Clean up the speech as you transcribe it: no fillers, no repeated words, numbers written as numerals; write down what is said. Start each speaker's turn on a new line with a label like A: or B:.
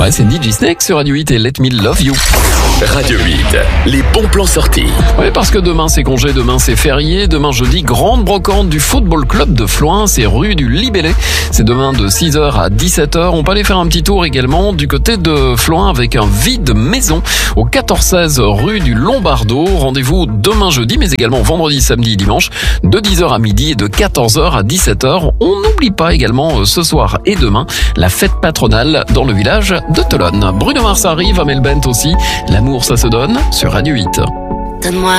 A: Ouais, c'est DJ Snake sur Radio 8 et Let Me Love You.
B: Radio 8, les bons plans sortis.
A: Oui, parce que demain c'est congé, demain c'est férié. Demain jeudi, grande brocante du Football Club de Floins, c'est rue du Libellé. C'est demain de 6h à 17h. On peut aller faire un petit tour également du côté de Floins avec un vide maison au 14-16 rue du Lombardo. Rendez-vous demain jeudi, mais également vendredi, samedi et dimanche de 10h à midi et de 14h à 17h. On n'oublie pas également ce soir et demain la fête patronale dans le village de Tolonne. Bruno Mars arrive, Amel Bent aussi. L'amour ça se donne sur Radio 8.
C: Donne-moi